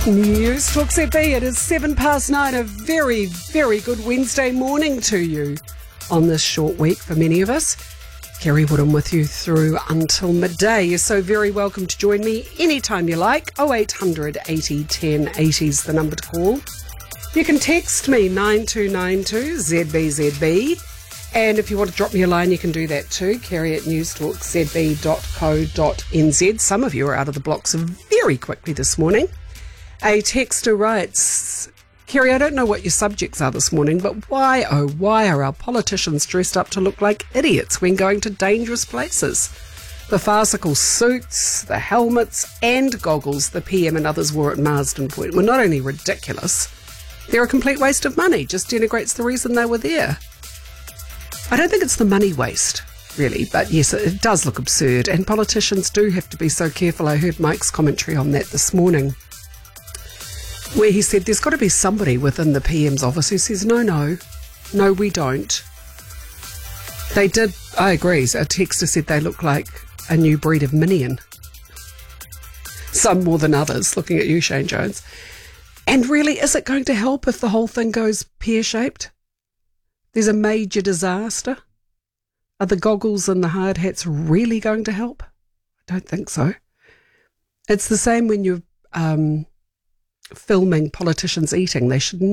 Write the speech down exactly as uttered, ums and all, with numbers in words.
News Talk Z B. It is seven past nine. A very, very good Wednesday morning to you on this short week for many of us. Kerry Woodham with you through until midday. You're so very welcome to join me anytime you like. oh eight hundred eighty ten eighty is the number to call. You can text me nine two nine two Z B Z B. And if you want to drop me a line, you can do that too. Kerry at newstalk z b dot co dot n z. Some of you are out of the blocks very quickly this morning. A texter writes, Kerry, I don't know what your subjects are this morning, but why, oh, why are our politicians dressed up to look like idiots when going to dangerous places? The farcical suits, the helmets and goggles the P M and others wore at Marsden Point were not only ridiculous, they're a complete waste of money. Just denigrates the reason they were there. I don't think it's the money waste, really, but yes, it does look absurd, and politicians do have to be so careful. I heard Mike's commentary on that this morning, where he said there's got to be somebody within the P M's office who says, no, no, no, we don't. They did, I agree, a texter said they look like a new breed of minion. Some more than others, looking at you, Shane Jones. And really, is it going to help if the whole thing goes pear-shaped? There's a major disaster. Are the goggles and the hard hats really going to help? I don't think so. It's the same when you're um, filming politicians eating. They should